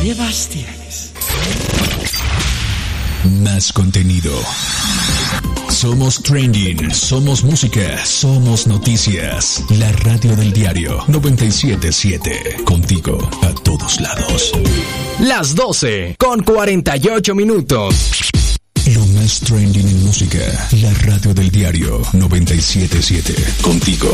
¿Qué más tienes? Más contenido. Somos trending, somos música, somos noticias. La radio del diario 97.7. Contigo a todos lados. Las 12:48 minutos. Lo más trending en música. La radio del diario 97.7. Contigo